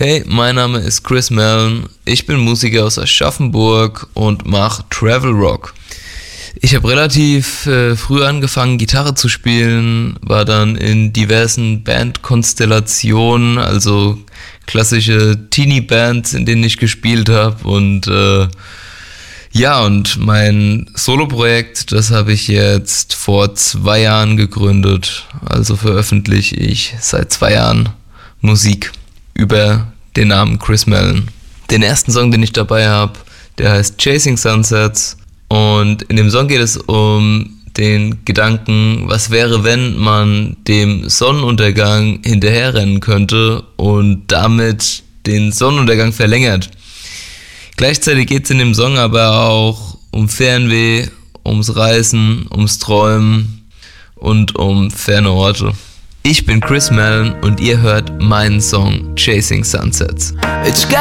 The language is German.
Hey, mein Name ist Chris Mellon, ich bin Musiker aus Aschaffenburg und mache Travel Rock. Ich habe relativ früh angefangen, Gitarre zu spielen, war dann in diversen Bandkonstellationen, also klassische Teenie-Bands, in denen ich gespielt habe und und mein Soloprojekt, das habe ich jetzt vor 2 Jahren gegründet, also veröffentliche ich seit 2 Jahren Musik über den Namen Chris Mellon. Den ersten Song, den ich dabei habe, der heißt Chasing Sunsets und in dem Song geht es um den Gedanken, was wäre, wenn man dem Sonnenuntergang hinterherrennen könnte und damit den Sonnenuntergang verlängert. Gleichzeitig geht es in dem Song aber auch um Fernweh, ums Reisen, ums Träumen und um ferne Orte. Ich bin Chris Mellon und ihr hört meinen Song Chasing Sunsets. It's got